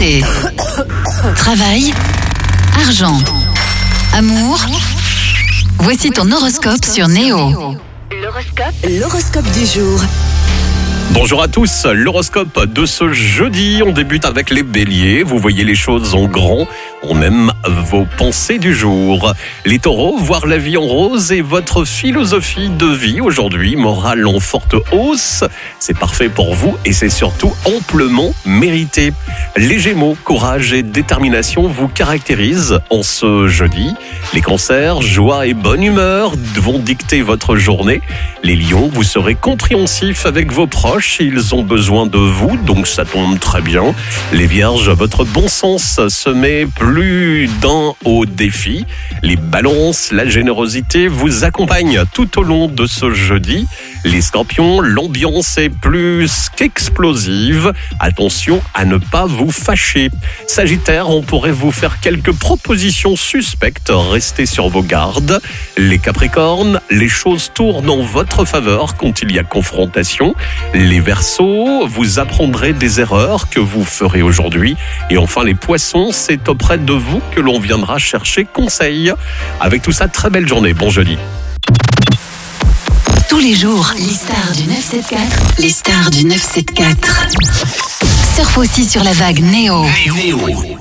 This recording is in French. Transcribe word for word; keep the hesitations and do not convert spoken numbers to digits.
Santé, travail, argent, amour. Voici ton horoscope sur Néo. L'horoscope, l'horoscope du jour. Bonjour à tous, l'horoscope de ce jeudi, on débute avec les béliers, vous voyez les choses en grand, on aime vos pensées du jour. Les taureaux, voir la vie en rose est votre philosophie de vie aujourd'hui, morale en forte hausse, c'est parfait pour vous et c'est surtout amplement mérité. Les gémeaux, courage et détermination vous caractérisent en ce jeudi. Les cancers, joie et bonne humeur vont dicter votre journée. Les lions, vous serez compréhensifs avec vos proches. Ils ont besoin de vous, donc ça tombe très bien. Les vierges, votre bon sens se met plus d'un au défi. Les balances, la générosité vous accompagne tout au long de ce jeudi. Les scorpions, l'ambiance est plus qu'explosive. Attention à ne pas vous fâcher. Sagittaire, on pourrait vous faire quelques propositions suspectes. Restez sur vos gardes. Les capricornes, les choses tournent en votre faveur quand il y a confrontation. Les Verseaux, vous apprendrez des erreurs que vous ferez aujourd'hui. Et enfin les poissons, c'est auprès de vous que l'on viendra chercher conseil. Avec tout ça, très belle journée, bon jeudi. Tous les jours, les stars du neuf cent soixante-quatorze. Les stars du neuf cent soixante-quatorze. Surf aussi sur la vague Néo. Néo.